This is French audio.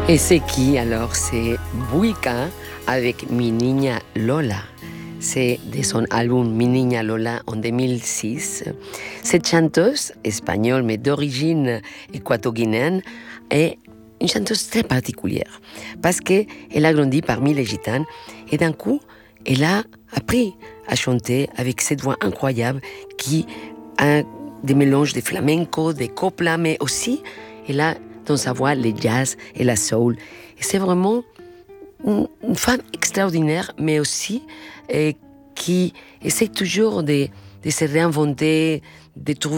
Et c'est qui alors? C'est Buica avec Mi Niña Lola. C'est de son album Mi Niña Lola en 2006. Cette chanteuse espagnole, mais d'origine équato-guinéenne, est une chanteuse très particulière parce qu'elle a grandi parmi les gitanes et d'un coup, elle a appris à chanter avec cette voix incroyable qui a des mélanges de flamenco, de copla, mais aussi elle a dans sa voix le jazz et la soul. Et c'est vraiment une femme extraordinaire, mais aussi qui essaie toujours de se réinventer, de trouver